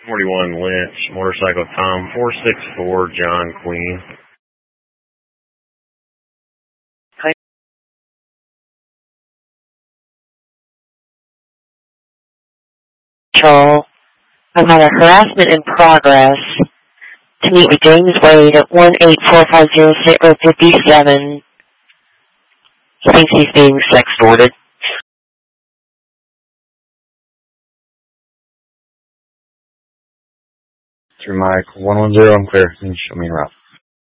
41 Lynch, Motorcycle Tom, 464 John Queen. Control. I've had a harassment in progress to meet with James Wade at 18450 He thinks he's being sextorted. Through Mike 110, I'm clear. Can you show me around?